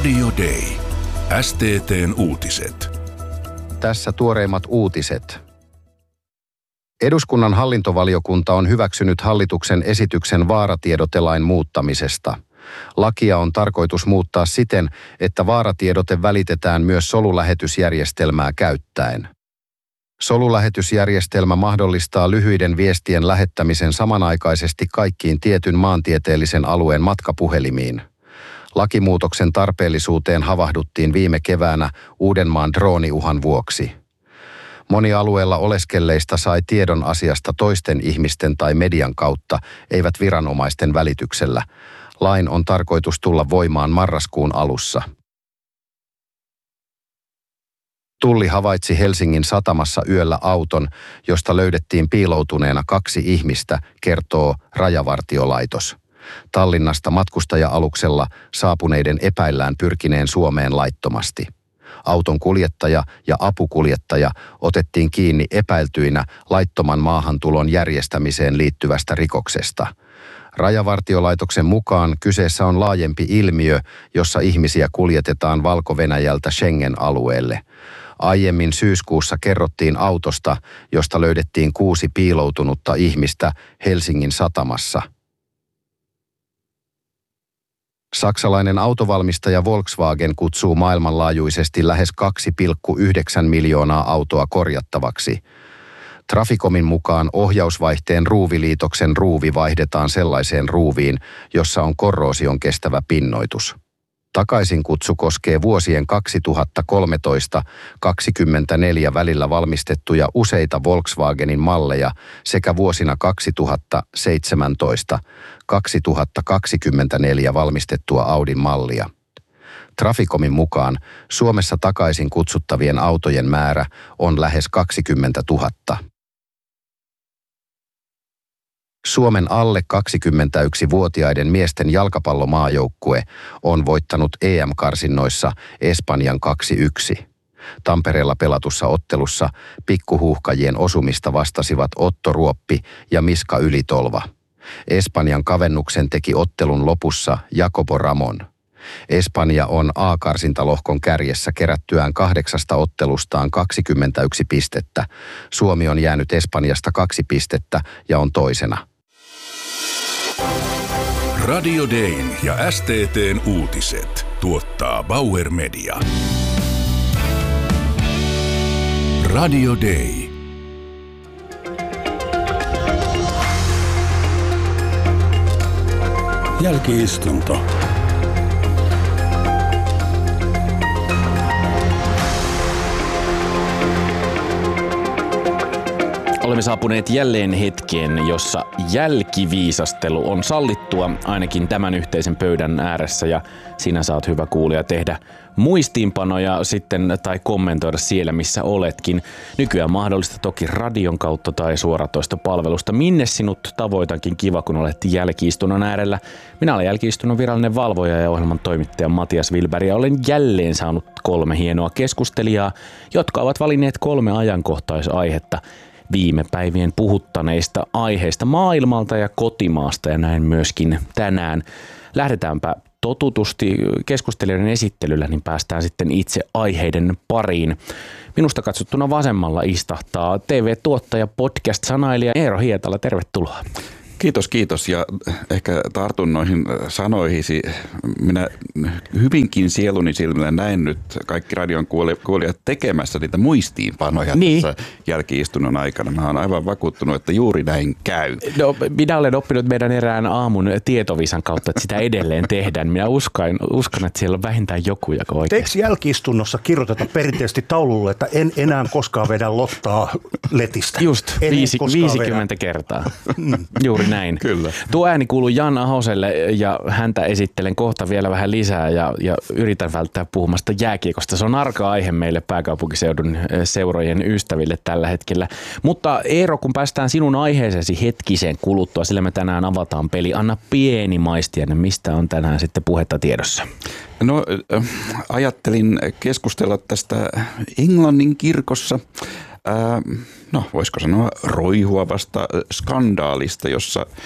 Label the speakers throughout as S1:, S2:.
S1: Radio Day. STT:n uutiset.
S2: Tässä tuoreimmat uutiset. Eduskunnan hallintovaliokunta on hyväksynyt hallituksen esityksen vaaratiedotelain muuttamisesta. Lakia on tarkoitus muuttaa siten, että vaaratiedote välitetään myös solulähetysjärjestelmää käyttäen. Solulähetysjärjestelmä mahdollistaa lyhyiden viestien lähettämisen samanaikaisesti kaikkiin tietyn maantieteellisen alueen matkapuhelimiin. Lakimuutoksen tarpeellisuuteen havahduttiin viime keväänä Uudenmaan drooniuhan vuoksi. Moni alueella oleskelleista sai tiedon asiasta toisten ihmisten tai median kautta, eivät viranomaisten välityksellä. Lain on tarkoitus tulla voimaan marraskuun alussa. Tulli havaitsi Helsingin satamassa yöllä auton, josta löydettiin piiloutuneena 2 ihmistä, kertoo Rajavartiolaitos. Tallinnasta matkustaja-aluksella saapuneiden epäillään pyrkineen Suomeen laittomasti. Auton kuljettaja ja apukuljettaja otettiin kiinni epäiltyinä laittoman maahantulon järjestämiseen liittyvästä rikoksesta. Rajavartiolaitoksen mukaan kyseessä on laajempi ilmiö, jossa ihmisiä kuljetetaan Valko-Venäjältä Schengen-alueelle. Aiemmin syyskuussa kerrottiin autosta, josta löydettiin 6 piiloutunutta ihmistä Helsingin satamassa. Saksalainen autovalmistaja Volkswagen kutsuu maailmanlaajuisesti lähes 2,9 miljoonaa autoa korjattavaksi. Traficomin mukaan ohjausvaihteen ruuviliitoksen ruuvi vaihdetaan sellaiseen ruuviin, jossa on korroosion kestävä pinnoitus. Takaisinkutsu koskee vuosien 2013-2024 välillä valmistettuja useita Volkswagenin malleja sekä vuosina 2017-2024 valmistettua Audin mallia. Traficomin mukaan Suomessa takaisin kutsuttavien autojen määrä on lähes 20 000. Suomen alle 21-vuotiaiden miesten jalkapallomaajoukkue on voittanut EM-karsinnoissa Espanjan 2-1. Tampereella pelatussa ottelussa pikkuhuuhkajien osumista vastasivat Otto Ruoppi ja Miska Ylitolva. Espanjan kavennuksen teki ottelun lopussa Jacobo Ramon. Espanja on A-karsintalohkon kärjessä kerättyään 8 ottelustaan 21 pistettä. Suomi on jäänyt Espanjasta 2 pistettä ja on toisena.
S1: Radio Dayn ja STT:n uutiset tuottaa Bauer Media. Radio Day.
S3: Jälki-istunto.
S4: Olemme saapuneet jälleen hetkeen, jossa jälkiviisastelu on sallittua ainakin tämän yhteisen pöydän ääressä ja sinä saat, hyvä kuulija, tehdä muistiinpanoja sitten tai kommentoida siellä, missä oletkin. Nykyään mahdollista toki radion kautta tai suoratoistopalvelusta. Minne sinut tavoitankin, kiva kun olet jälki-istunnon äärellä. Minä olen jälki-istunnon virallinen valvoja ja ohjelman toimittaja Matias Wilberg ja olen jälleen saanut 3 hienoa keskustelijaa, jotka ovat valinneet 3 ajankohtaisaihetta viime päivien puhuttaneista aiheista maailmalta ja kotimaasta ja näin myöskin tänään. Lähdetäänpä totutusti keskustelijoiden esittelyllä, niin päästään sitten itse aiheiden pariin. Minusta katsottuna vasemmalla istahtaa TV-tuottaja, podcast-sanailija Eero Hietala. Tervetuloa.
S3: Kiitos ja ehkä tartun noihin sanoihisi. Minä hyvinkin sieluni silmillä näen nyt kaikki radion kuulijat tekemässä niitä muistiinpanoja tässä jälki-istunnon aikana. Mä oon aivan vakuuttunut, että juuri näin käy.
S4: No, minä olen oppinut meidän erään aamun tietovisan kautta, että sitä edelleen tehdään. Minä uskon, että siellä on vähintään joku, joka oikeasti.
S5: Eikö jälki-istunnossa kirjoiteta perinteisesti taululle, että en enää koskaan vedä lottaa letistä?
S4: Just, 50 kertaa. Juuri näin.
S3: Kyllä.
S4: Tuo ääni kuuluu Jan Ahoselle ja häntä esittelen kohta vielä vähän lisää ja yritän välttää puhumasta jääkiekosta. Se on arka aihe meille pääkaupunkiseudun seurojen ystäville tällä hetkellä. Mutta Eero, kun päästään sinun aiheeseesi hetkiseen kuluttua, sillä me tänään avataan peli. Anna pieni maistiainen, mistä on tänään sitten puhetta tiedossa?
S3: No, ajattelin keskustella tästä Englannin kirkossa. Voisiko sanoa roihuavasta skandaalista, jossa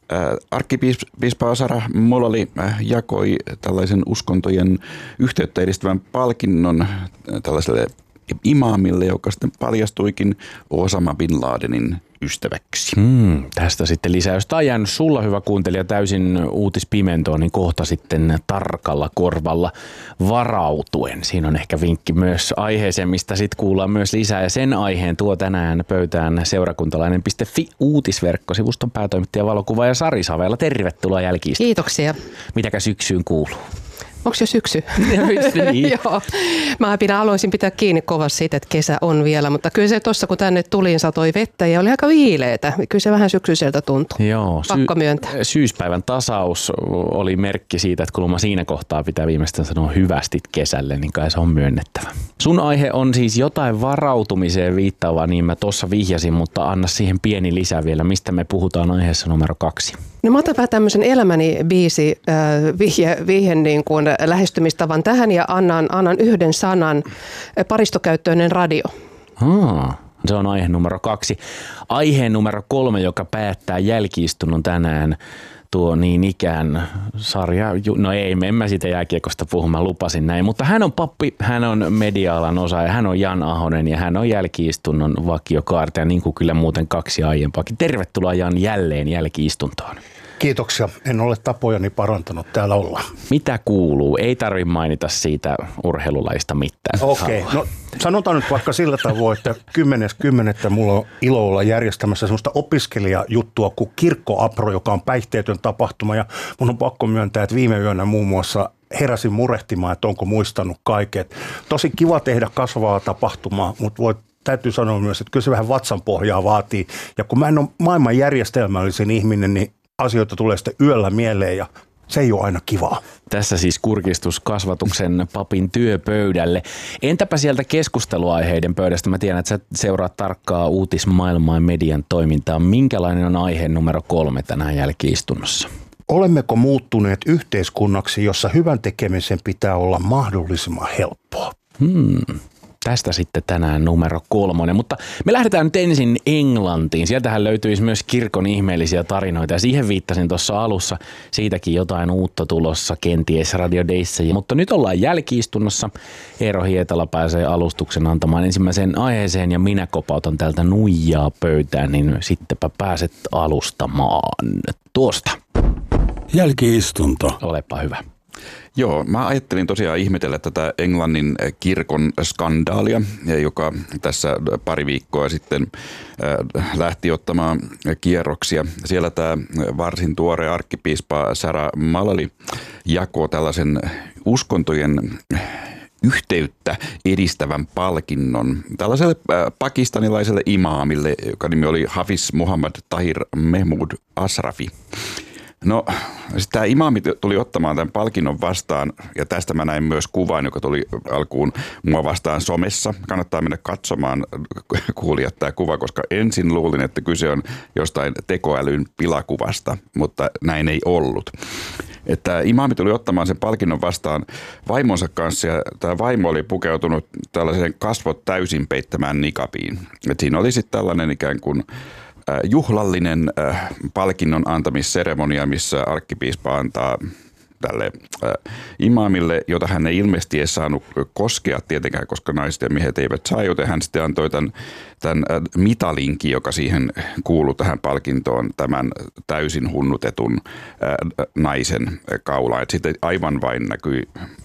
S3: Arkkipiispa Sara Molali jakoi tällaisen uskontojen yhteyttä edistävän palkinnon tällaiselle imaamille, joka sitten paljastuikin Osama Bin Ladenin ystäväksi.
S4: Tästä sitten lisäys. Tämä on jäänyt sulla, hyvä kuuntelija, täysin uutispimentoon, niin kohta sitten tarkalla korvalla varautuen. Siinä on ehkä vinkki myös aiheeseen, mistä sitten kuullaan myös lisää. Ja sen aiheen tuo tänään pöytään seurakuntalainen.fi uutisverkkosivuston päätoimittaja, valokuvaaja Sari Savela. Tervetuloa Jälki-Istuntoon.
S6: Kiitoksia.
S4: Mitäkä syksyyn kuuluu?
S6: Onko jo syksy?
S4: Niin.
S6: Joo. Aloisin pitää kiinni kovasti siitä, että kesä on vielä, mutta kyllä se tuossa kun tänne tulin satoi vettä ja oli aika viileitä. Kyllä se vähän syksyiseltä tuntui.
S4: Joo,
S6: pakko myöntää.
S4: Syyspäivän tasaus oli merkki siitä, että kun siinä kohtaa pitää viimeistään sanoa hyvästit kesälle, niin kai se on myönnettävä. Sun aihe on siis jotain varautumiseen viittaavaa, niin mä tuossa vihjasin, mutta anna siihen pieni lisä vielä. Mistä me puhutaan aiheessa numero 2?
S6: No mä otan vähän tämmöisen elämäni biisi vihjen niin kuin lähestymistavan tähän ja annan yhden sanan, paristokäyttöinen radio.
S4: Se on aihe numero 2. Aiheen numero 3, joka päättää Jälki-istunnon tänään, tuo niin ikään sarja, no ei, en mä siitä jääkiekosta puhu, mä lupasin näin, mutta hän on pappi, hän on media-alan osaaja, hän on Jan Ahonen ja hän on Jälki-istunnon vakiokaartaja, niin kuin kyllä muuten 2 aiempaakin. Tervetuloa Jan jälleen Jälki-istuntoon.
S5: Kiitoksia. En ole tapojani parantanut. Täällä ollaan.
S4: Mitä kuuluu? Ei tarvitse mainita siitä urheilulajista mitään.
S5: Okei. No sanotaan nyt vaikka sillä tavoin, että 10.10. mulla on ilo olla järjestämässä semmoista opiskelijajuttua kuin Kirkko-Apro, joka on päihteetön tapahtuma. Ja mun on pakko myöntää, että viime yönä muun muassa heräsin murehtimaan, että onko muistanut kaiken. Tosi kiva tehdä kasvavaa tapahtumaa, mutta täytyy sanoa myös, että kyllä se vähän vatsanpohjaa vaatii. Ja kun mä en ole maailman järjestelmällisen ihminen, niin asioita tulee sitten yöllä mieleen ja se ei ole aina kivaa.
S4: Tässä siis kurkistus kasvatuksen papin työpöydälle. Entäpä sieltä keskusteluaiheiden pöydästä? Mä tiedän, että sä seuraat tarkkaa uutismaailmaa ja median toimintaa. Minkälainen on aihe numero 3 tänään Jälki-istunnossa?
S5: Olemmeko muuttuneet yhteiskunnaksi, jossa hyvän tekemisen pitää olla mahdollisimman helppoa?
S4: Tästä sitten tänään numero 3, mutta me lähdetään nyt ensin Englantiin. Sieltähän löytyisi myös kirkon ihmeellisiä tarinoita ja siihen viittasin tuossa alussa. Siitäkin jotain uutta tulossa kenties Radio Dayssä. Mutta nyt ollaan Jälki-istunnossa. Eero Hietala pääsee alustuksen antamaan ensimmäiseen aiheeseen ja minä kopautan täältä nuijaa pöytään, niin sittenpä pääset alustamaan tuosta.
S1: Jälki-istunto.
S4: Olepa hyvä.
S3: Joo, mä ajattelin tosiaan ihmetellä tätä Englannin kirkon skandaalia, joka tässä pari viikkoa sitten lähti ottamaan kierroksia. Siellä tämä varsin tuore arkkipiispa Sara Molali jakoi tällaisen uskontojen yhteyttä edistävän palkinnon tällaiselle pakistanilaiselle imaamille, joka nimi oli Hafiz Muhammad Tahir Mehmood Ashrafi. No, tämä imaami tuli ottamaan tämän palkinnon vastaan, ja tästä mä näin myös kuvan, joka tuli alkuun mua vastaan somessa. Kannattaa mennä katsomaan, kuulijat, tämä kuva, koska ensin luulin, että kyse on jostain tekoälyn pilakuvasta, mutta näin ei ollut. Että imaami tuli ottamaan sen palkinnon vastaan vaimonsa kanssa, ja tämä vaimo oli pukeutunut tällaiseen kasvot täysin peittämään nikabiin. Et siinä oli sitten tällainen ikään kuin juhlallinen palkinnon antamisseremonia, missä arkkipiispa antaa tälle imaamille, jota hän ei ilmeisesti edes saanut koskea tietenkään, koska naiset ja miehet eivät saa, joten hän sitten antoi tämän mitalinkin, joka siihen kuului tähän palkintoon, tämän täysin hunnutetun naisen kaulaan. Sitten aivan vain näkyi